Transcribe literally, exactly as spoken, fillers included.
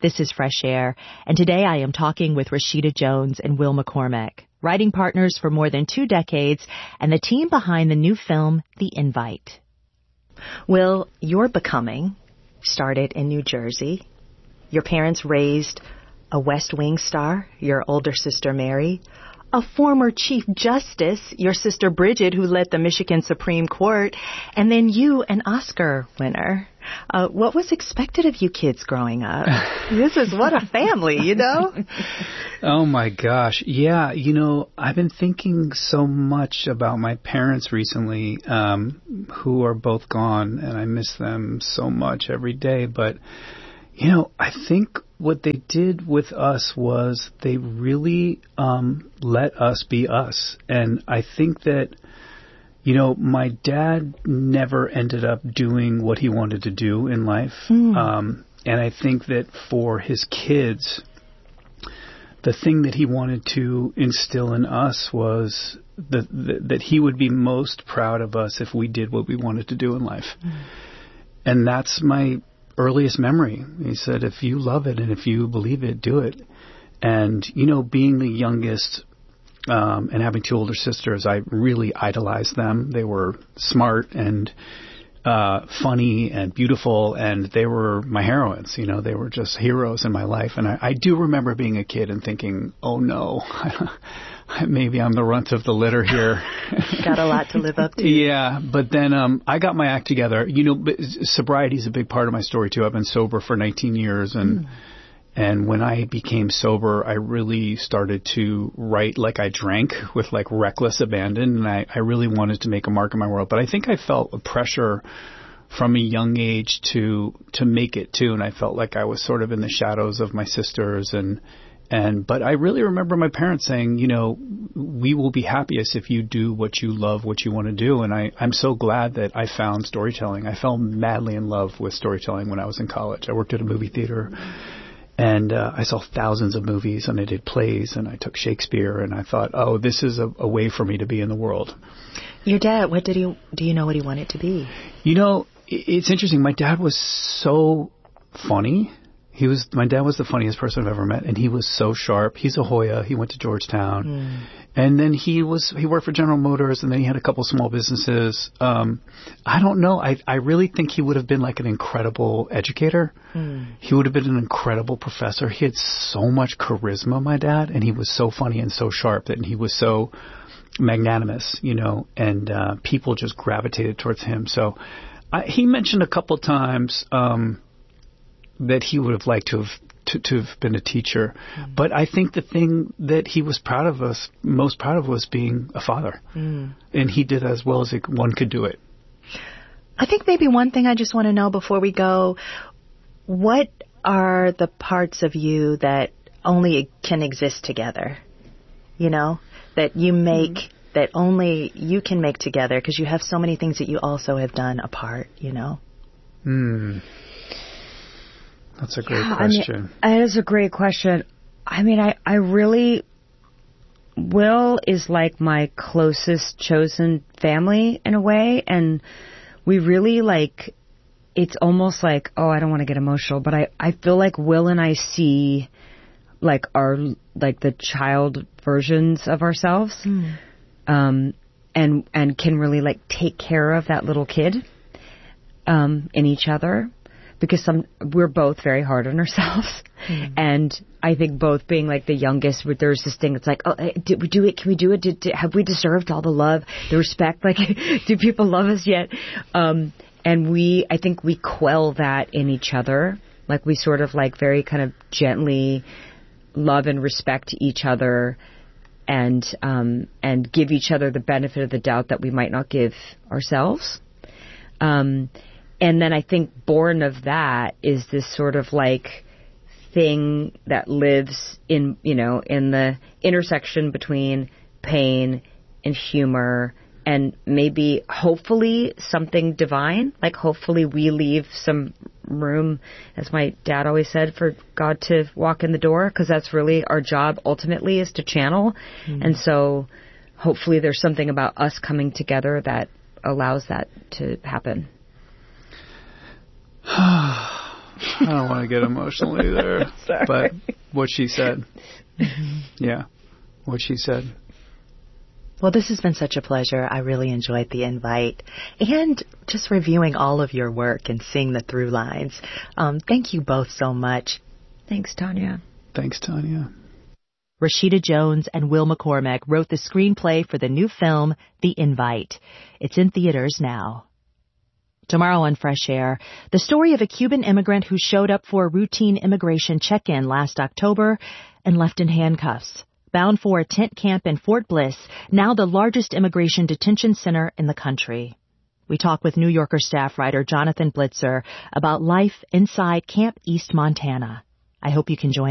This is Fresh Air, and today I am talking with Rashida Jones and Will McCormick, writing partners for more than two decades and the team behind the new film, The Invite. Will, your becoming started in New Jersey. Your parents raised a West Wing star, your older sister Mary, a former Chief Justice, your sister Bridget, who led the Michigan Supreme Court, and then you, an Oscar winner. Uh, what was expected of you kids growing up? This is what a family, you know? Oh, my gosh. Yeah, you know, I've been thinking so much about my parents recently, um, who are both gone, and I miss them so much every day. But, you know, I think what they did with us was they really um, let us be us. And I think that, you know, my dad never ended up doing what he wanted to do in life. Mm. Um, and I think that for his kids, the thing that he wanted to instill in us was the, the, that he would be most proud of us if we did what we wanted to do in life. Mm. And that's my earliest memory. He said, if you love it and if you believe it, do it. And, you know, being the youngest um, and having two older sisters, I really idolized them. They were smart and uh, funny and beautiful, and they were my heroines. You know, they were just heroes in my life. And I, I do remember being a kid and thinking, oh, no, maybe I'm the runt of the litter here. Got a lot to live up to. Yeah, but then um, I got my act together. You know, sobriety is a big part of my story, too. I've been sober for nineteen years, and mm. and when I became sober, I really started to write like I drank, with like reckless abandon, and I, I really wanted to make a mark in my world. But I think I felt a pressure from a young age to to make it, too, and I felt like I was sort of in the shadows of my sisters, and And, but I really remember my parents saying, you know, we will be happiest if you do what you love, what you want to do. And I, I'm so glad that I found storytelling. I fell madly in love with storytelling when I was in college. I worked at a movie theater, and uh, I saw thousands of movies, and I did plays, and I took Shakespeare, and I thought, oh, this is a, a way for me to be in the world. Your dad, what did he, do you know what he wanted to be? You know, it's interesting. My dad was so funny. He was, my dad was the funniest person I've ever met, and he was so sharp. He's a Hoya. He went to Georgetown. Mm. And then he was, he worked for General Motors, and then he had a couple small businesses. Um, I don't know. I, I really think he would have been like an incredible educator. Mm. He would have been an incredible professor. He had so much charisma, my dad, and he was so funny and so sharp, that and he was so magnanimous, you know, and uh, people just gravitated towards him. So I, he mentioned a couple times, um, that he would have liked to have to, to have been a teacher. Mm. But I think the thing that he was proud of us, most proud of, was being a father. Mm. And he did as well as it, one could do it. I think maybe one thing I just want to know before we go, what are the parts of you that only can exist together? You know, that you make, mm. that only you can make together, because you have so many things that you also have done apart, you know? Hmm. That's a great yeah, question. I mean, it is a great question. I mean, I, I really, Will is like my closest chosen family in a way. And we really like, it's almost like, oh, I don't want to get emotional, but I, I feel like Will and I see like our, like the child versions of ourselves. Mm. Um, and, and can really like take care of that little kid, um, in each other. Because some we're both very hard on ourselves, mm. and I think both being like the youngest, there's this thing. It's like, oh, did we do it? Can we do it? Did, did, have we deserved all the love, the respect? Like, do people love us yet? Um, and we, I think, we quell that in each other. Like we sort of like very kind of gently love and respect each other, and um, and give each other the benefit of the doubt that we might not give ourselves. Um, And then I think born of that is this sort of like thing that lives in, you know, in the intersection between pain and humor and maybe hopefully something divine. Like hopefully we leave some room, as my dad always said, for God to walk in the door, because that's really our job ultimately, is to channel. Mm-hmm. And so hopefully there's something about us coming together that allows that to happen. I don't want to get emotional either. But what she said. Yeah, what she said. Well, this has been such a pleasure. I really enjoyed the invite and just reviewing all of your work and seeing the through lines. Um, thank you both so much. Thanks, Tanya. Thanks, Tanya. Rashida Jones and Will McCormick wrote the screenplay for the new film, The Invite. It's in theaters now. Tomorrow on Fresh Air, the story of a Cuban immigrant who showed up for a routine immigration check-in last October and left in handcuffs. Bound for a tent camp in Fort Bliss, now the largest immigration detention center in the country. We talk with New Yorker staff writer Jonathan Blitzer about life inside Camp East Montana. I hope you can join